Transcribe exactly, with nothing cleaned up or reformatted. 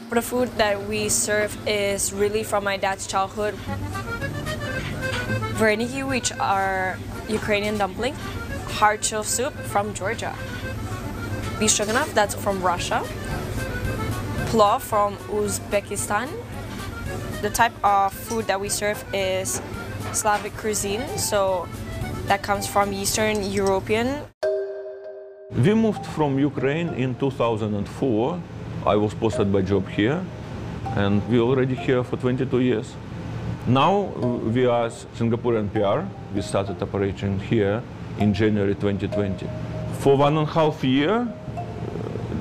The food that we serve is really from my dad's childhood. Vareniki, which are Ukrainian dumplings. Harchov soup from Georgia. Beef stroganoff, that's from Russia. Plov from Uzbekistan. The type of food that we serve is Slavic cuisine, so that comes from Eastern European. We moved from Ukraine in two thousand four. I was posted by job here, and we're already here for twenty-two years. Now we are Singaporean P R. We started operating here in January twenty twenty. For one and a half year,